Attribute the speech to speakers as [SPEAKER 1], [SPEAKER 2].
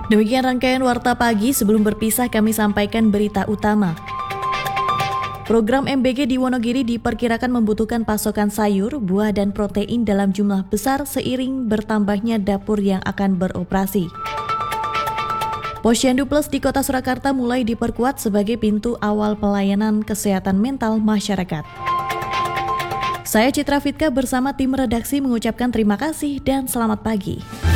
[SPEAKER 1] Demikian rangkaian Warta Pagi, sebelum berpisah kami sampaikan berita utama. Program MBG di Wonogiri diperkirakan membutuhkan pasokan sayur, buah, dan protein dalam jumlah besar seiring bertambahnya dapur yang akan beroperasi. Posyandu Plus di Kota Surakarta mulai diperkuat sebagai pintu awal pelayanan kesehatan mental masyarakat. Saya Citra Fitka bersama tim redaksi mengucapkan terima kasih dan selamat pagi.